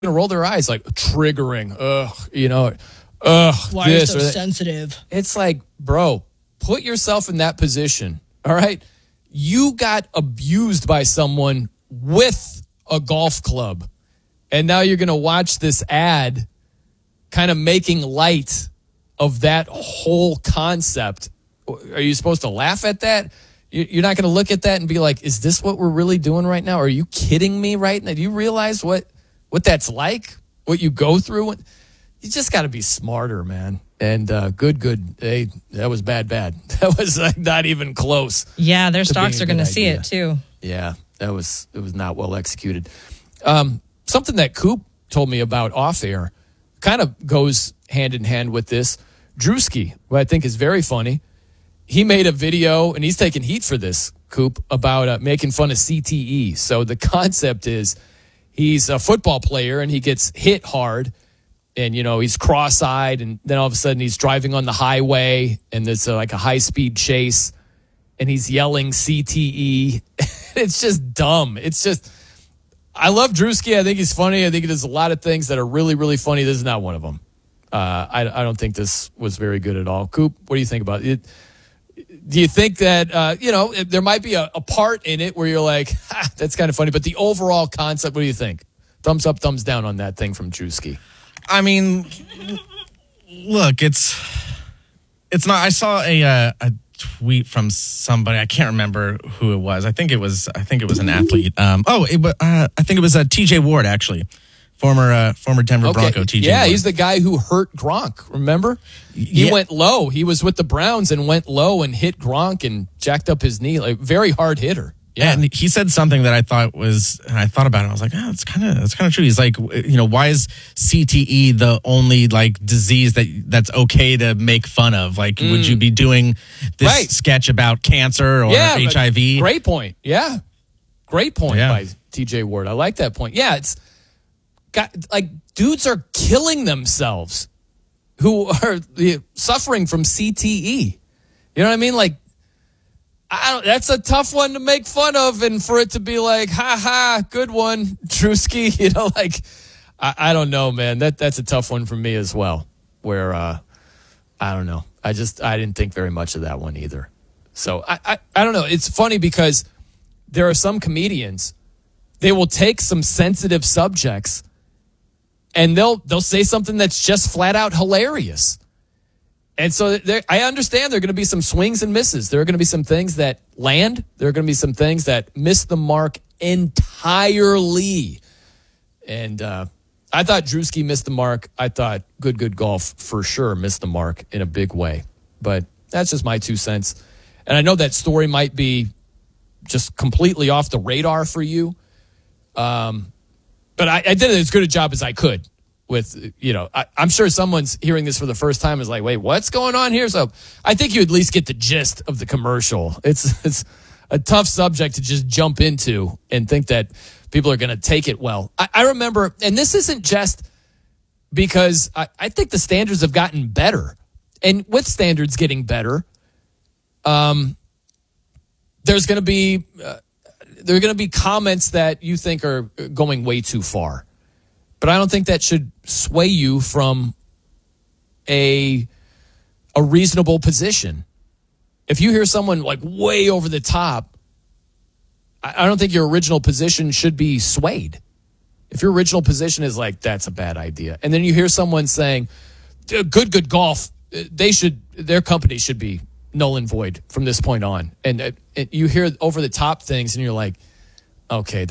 to roll their eyes like triggering. Ugh. Why are you so sensitive? It's like, bro, put yourself in that position. All right. You got abused by someone with a golf club. And now you're going to watch this ad kind of making light of that whole concept. Are you supposed to laugh at that? You're not going to look at that and be like, is this what we're really doing right now? Are you kidding me right now? Do you realize what that's like? What you go through? You just got to be smarter, man. And good. Hey, that was bad. That was not even close. Yeah, their stocks are going to see it too. Yeah, it was not well executed. Something that Coop told me about off air kind of goes hand in hand with this. Drewski, who I think is very funny, he made a video, and he's taking heat for this, Coop, about making fun of CTE. So the concept is he's a football player, and he gets hit hard, and, he's cross-eyed, and then all of a sudden he's driving on the highway, and there's like a high-speed chase, and he's yelling CTE. It's just dumb. It's just, I love Drewski. I think he's funny. I think he does a lot of things that are really, really funny. This is not one of them. I don't think this was very good at all. Coop, what do you think about it? Do you think that, there might be a part in it where you're like, that's kind of funny, but the overall concept, what do you think? Thumbs up, thumbs down on that thing from Drewski. I mean, look, it's not. I saw a tweet from somebody. I can't remember who it was. I think it was an athlete. I think it was TJ Ward, actually, former Denver Bronco. TJ. Yeah, Ward. He's the guy who hurt Gronk. Remember? He went low. He was with the Browns and went low and hit Gronk and jacked up his knee. Like, very hard hitter. Yeah, and he said something that I thought about it. I was like, it's kind of true. He's like, why is CTE the only like disease that's okay to make fun of? Like, would you be doing this sketch about cancer or HIV? Great point. Yeah, great point by TJ Ward. I like that point. Yeah, it's got like dudes are killing themselves who are suffering from CTE. You know what I mean? Like. That's a tough one to make fun of, and for it to be like, ha, good one, Drewski. I don't know, man. That's a tough one for me as well. Where I don't know. I didn't think very much of that one either. So I don't know. It's funny because there are some comedians, they will take some sensitive subjects, and they'll say something that's just flat out hilarious. And so I understand there are going to be some swings and misses. There are going to be some things that land. There are going to be some things that miss the mark entirely. And I thought Drewski missed the mark. I thought Good Golf for sure missed the mark in a big way. But that's just my 2 cents. And I know that story might be just completely off the radar for you. But I did as good a job as I could. With, I'm sure someone's hearing this for the first time is like, wait, what's going on here? So I think you at least get the gist of the commercial. It's a tough subject to just jump into and think that people are going to take it well. I remember, and this isn't just because I think the standards have gotten better. And with standards getting better, there's going to be comments that you think are going way too far. But I don't think that should sway you from a reasonable position. If you hear someone like way over the top, I don't think your original position should be swayed. If your original position is like, that's a bad idea, and then you hear someone saying, good golf, their company should be null and void from this point on. And you hear over the top things and you're like, okay,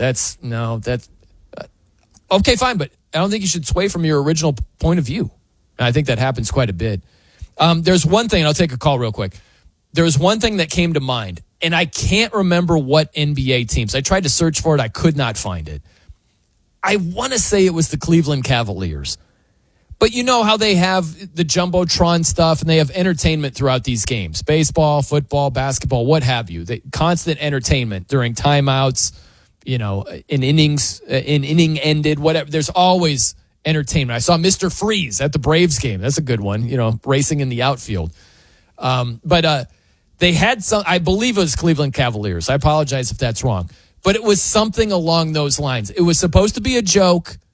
okay, fine, but I don't think you should sway from your original point of view. And I think that happens quite a bit. There's one thing, and I'll take a call real quick. There was one thing that came to mind, and I can't remember what NBA teams. I tried to search for it. I could not find it. I want to say it was the Cleveland Cavaliers. But you know how they have the Jumbotron stuff, and they have entertainment throughout these games. Baseball, football, basketball, what have you. Constant entertainment during timeouts, in innings, in inning ended, whatever. There's always entertainment. I saw Mr. Freeze at the Braves game. That's a good one, racing in the outfield. But they had some, I believe it was Cleveland Cavaliers. I apologize if that's wrong. But it was something along those lines. It was supposed to be a joke.